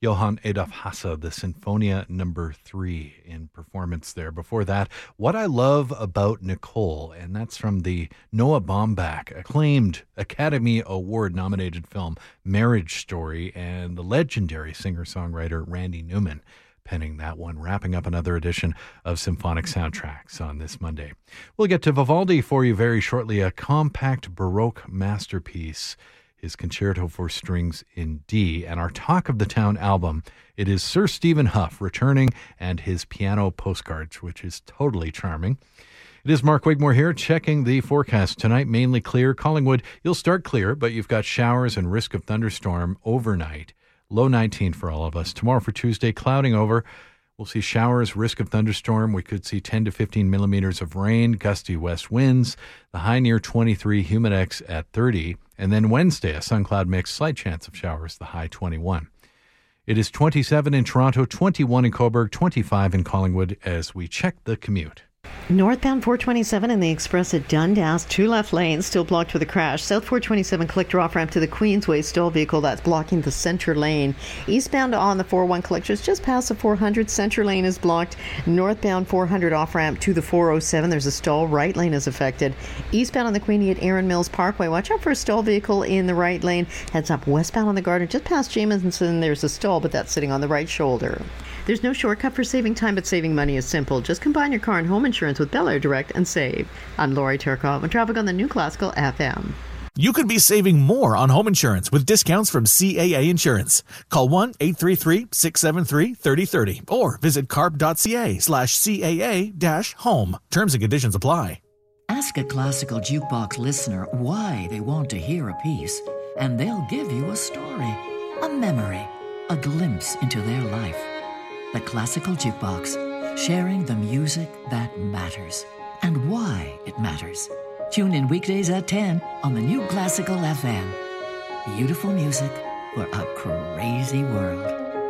Johann Adolf Hasse, the Sinfonia No. 3 in performance there. Before that, What I Love About Nicole, and that's from the Noah Baumbach acclaimed Academy Award-nominated film Marriage Story, and the legendary singer-songwriter Randy Newman penning that one, wrapping up another edition of Symphonic Soundtracks on this Monday. We'll get to Vivaldi for you very shortly, a compact Baroque masterpiece, his Concerto for Strings in D, and our Talk of the Town album. It is Sir Stephen Hough returning and his piano postcards, which is totally charming. It is Mark Wigmore here, checking the forecast tonight. Mainly clear. Collingwood, you'll start clear, but you've got showers and risk of thunderstorm overnight. Low 19 for all of us. Tomorrow for Tuesday, clouding over. We'll see showers, risk of thunderstorm. We could see 10 to 15 millimeters of rain, gusty west winds. The high near 23, humidex at 30. And then Wednesday, a sun-cloud mix, slight chance of showers, the high 21. It is 27 in Toronto, 21 in Cobourg, 25 in Collingwood as we check the commute. Northbound 427 and the express at Dundas, 2 left lanes still blocked with a crash. South 427 collector off ramp to the Queensway stall vehicle that's blocking the center lane. Eastbound on the 401 collectors just past the 400, center lane is blocked. Northbound 400 off ramp to the 407, there's a stall, right lane is affected. Eastbound on the Queenie at Erin Mills Parkway, watch out for a stall vehicle in the right lane. Heads up westbound on the Garden just past Jamieson, there's a stall, but that's sitting on the right shoulder. There's no shortcut for saving time, but saving money is simple. Just combine your car and home insurance with Bel Air Direct and save. I'm Lori Turcotte with traffic on the New Classical FM. You could be saving more on home insurance with discounts from CAA Insurance. Call 1-833-673-3030 or visit carp.ca/CAA-home. Terms and conditions apply. Ask a classical jukebox listener why they want to hear a piece, and they'll give you a story, a memory, a glimpse into their life. The Classical Jukebox, sharing the music that matters and why it matters. Tune in weekdays at 10 on the New Classical FM. Beautiful music for a crazy world.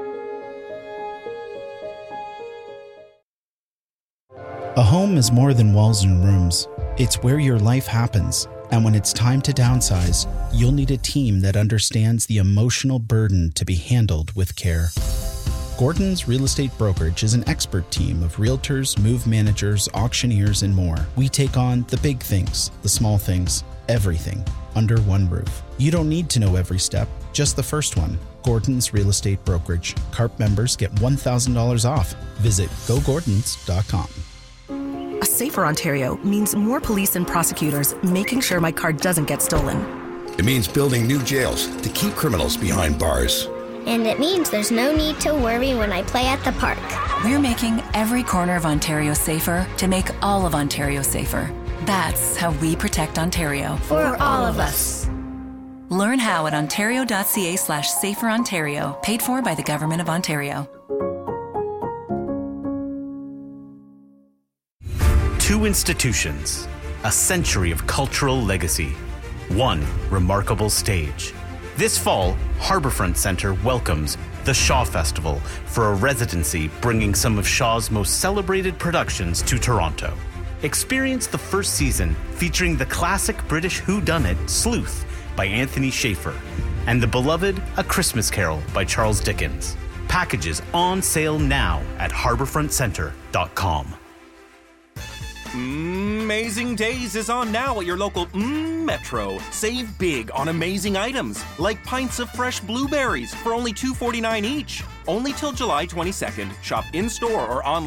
A home is more than walls and rooms. It's where your life happens. And when it's time to downsize, you'll need a team that understands the emotional burden to be handled with care. Gordon's Real Estate Brokerage is an expert team of realtors, move managers, auctioneers, and more. We take on the big things, the small things, everything under one roof. You don't need to know every step, just the first one. Gordon's Real Estate Brokerage. CARP members get $1,000 off. Visit gogordons.com. A safer Ontario means more police and prosecutors making sure my car doesn't get stolen. It means building new jails to keep criminals behind bars. And it means there's no need to worry when I play at the park. We're making every corner of Ontario safer to make all of Ontario safer. That's how we protect Ontario. For all of us. Learn how at ontario.ca/saferontario, paid for by the Government of Ontario. 2 institutions, a century of cultural legacy, 1 remarkable stage. This fall, Harbourfront Centre welcomes the Shaw Festival for a residency bringing some of Shaw's most celebrated productions to Toronto. Experience the first season featuring the classic British whodunit Sleuth by Anthony Shaffer and the beloved A Christmas Carol by Charles Dickens. Packages on sale now at harbourfrontcentre.com. Amazing Days is on now at your local Metro. Save big on amazing items, like pints of fresh blueberries for only $2.49 each. Only till July 22nd. Shop in-store or online.